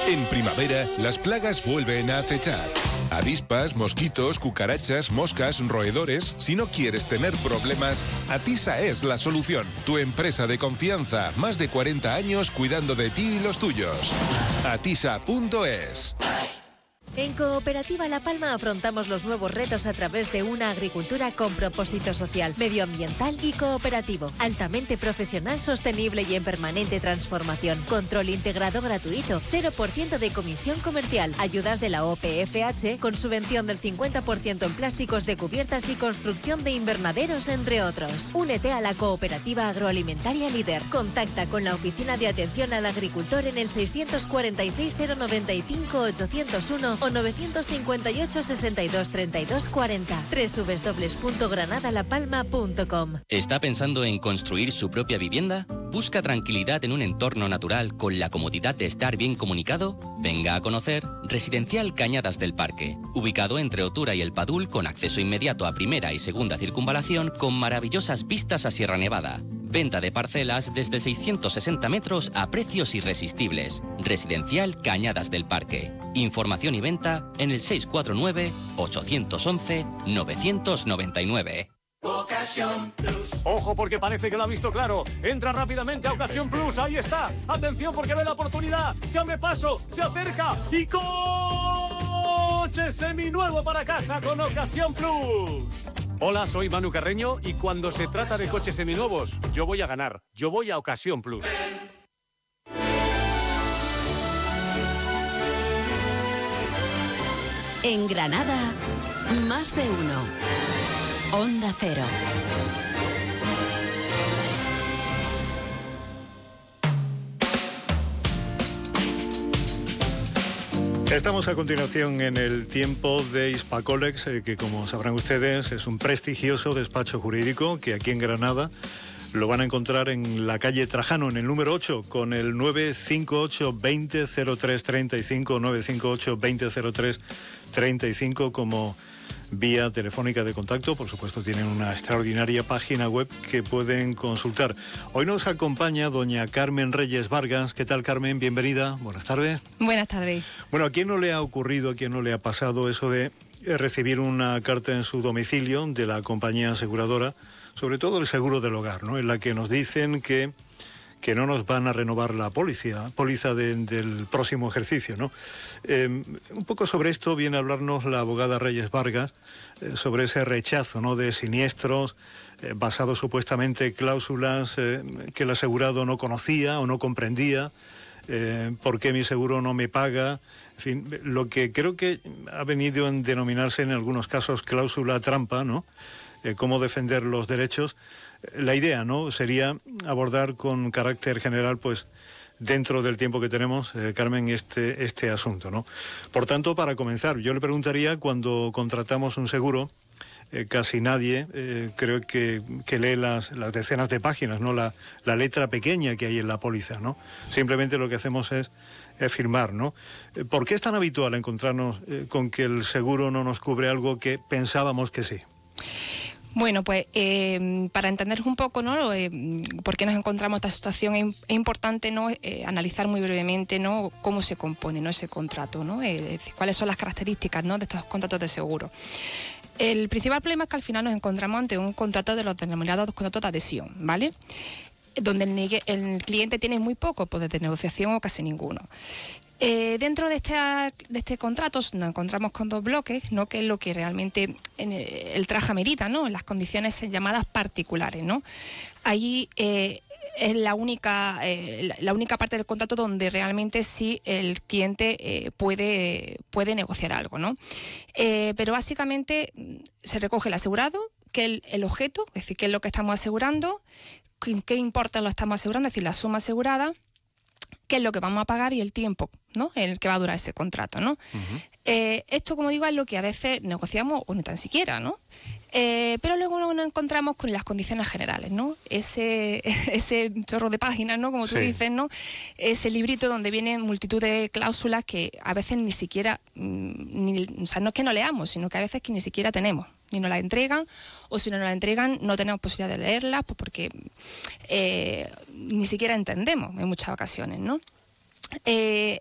En primavera, las plagas vuelven a acechar. Avispas, mosquitos, cucarachas, moscas, roedores. Si no quieres tener problemas, Atisa es la solución. Tu empresa de confianza, más de 40 años cuidando de ti y los tuyos. Atisa.es. En Cooperativa La Palma afrontamos los nuevos retos a través de una agricultura con propósito social, medioambiental y cooperativo, altamente profesional, sostenible y en permanente transformación. Control integrado gratuito, 0% de comisión comercial, ayudas de la OPFH con subvención del 50% en plásticos de cubiertas y construcción de invernaderos, entre otros. Únete a la Cooperativa Agroalimentaria Líder. Contacta con la Oficina de Atención al Agricultor en el 646 095 801 o 958 62 32 40. www.granadalapalma.com. ¿Está pensando en construir su propia vivienda? ¿Busca tranquilidad en un entorno natural con la comodidad de estar bien comunicado? Venga a conocer Residencial Cañadas del Parque, ubicado entre Otura y El Padul, con acceso inmediato a primera y segunda circunvalación, con maravillosas vistas a Sierra Nevada. Venta de parcelas desde 660 metros a precios irresistibles. Residencial Cañadas del Parque. Información y venta en el 649-811-999. Ocasión Plus. Ojo, porque parece que lo ha visto claro. Entra rápidamente a Ocasión Plus. Ahí está. Atención, porque ve la oportunidad. Se abre paso, se acerca y coche seminuevo para casa con Ocasión Plus. Hola, soy Manu Carreño y cuando se trata de coches seminuevos, yo voy a ganar. Yo voy a Ocasión Plus. En Granada, más de uno. Onda Cero. Estamos a continuación en el tiempo de Hispacolex, que como sabrán ustedes es un prestigioso despacho jurídico que aquí en Granada lo van a encontrar en la calle Trajano, en el número 8, con el 958-2003-35, 958-2003-35 como vía telefónica de contacto. Por supuesto, tienen una extraordinaria página web que pueden consultar. Hoy nos acompaña doña Carmen Reyes Vargas. ¿Qué tal, Carmen? Bienvenida. Buenas tardes. Buenas tardes. Bueno, ¿a quién no le ha ocurrido, a quién no le ha pasado eso de recibir una carta en su domicilio de la compañía aseguradora, sobre todo el seguro del hogar, ¿no?, en la que nos dicen que no nos van a renovar la póliza del próximo ejercicio, ¿no? Un poco sobre esto viene a hablarnos la abogada Reyes Vargas, sobre ese rechazo, ¿no?, de siniestros basados supuestamente en cláusulas que el asegurado no conocía o no comprendía. ¿Por qué mi seguro no me paga? En fin, lo que creo que ha venido a denominarse en algunos casos cláusula trampa, ¿no? Cómo defender los derechos. La idea, ¿no?, sería abordar con carácter general, pues, dentro del tiempo que tenemos, Carmen, este asunto, ¿no? Por tanto, para comenzar, yo le preguntaría, cuando contratamos un seguro, casi nadie creo que lee las decenas de páginas, ¿no?, la letra pequeña que hay en la póliza, ¿no? Simplemente lo que hacemos es firmar, ¿no? ¿Por qué es tan habitual encontrarnos con que el seguro no nos cubre algo que pensábamos que sí? Bueno, pues para entender un poco, ¿no?, por qué nos encontramos esta situación, es importante, ¿no?, analizar muy brevemente, ¿no?, cómo se compone, ¿no?, ese contrato, ¿no?, cuáles son las características, ¿no?, de estos contratos de seguro. El principal problema es que al final nos encontramos ante un contrato de los denominados contratos de adhesión, ¿vale?, donde el cliente tiene muy poco poder de negociación o casi ninguno. Dentro de este contrato nos encontramos con dos bloques, ¿no?, que es lo que realmente el traje a medida, ¿no?, en las condiciones llamadas particulares, ¿no? Ahí es la única parte del contrato donde realmente sí el cliente puede negociar algo, ¿no? Pero básicamente se recoge el asegurado, que el objeto, es decir, qué es lo que estamos asegurando, qué importe lo estamos asegurando, es decir, la suma asegurada, qué es lo que vamos a pagar y el tiempo, ¿no?, en el que va a durar ese contrato, ¿no? Uh-huh. Esto, como digo, es lo que a veces negociamos o ni tan siquiera, ¿no? Pero luego nos encontramos con las condiciones generales, ¿no? Ese chorro de páginas, ¿no?, como tú dices, ¿no? Ese librito donde vienen multitud de cláusulas que a veces ni siquiera, o sea, no es que no leamos, sino que a veces que ni siquiera tenemos. Ni nos la entregan, o si no nos la entregan no tenemos posibilidad de leerlas, pues porque ni siquiera entendemos en muchas ocasiones, ¿no?